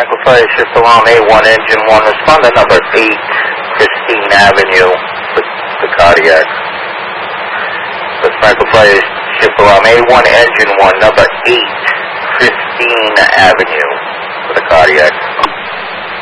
Franklin Fire Shift Alarm A1, Engine 1, respond to number 8, Christine Avenue, the cardiac. The Franklin Fire Shift Alarm A1, Engine 1, number 8, Christine Avenue, for the cardiac.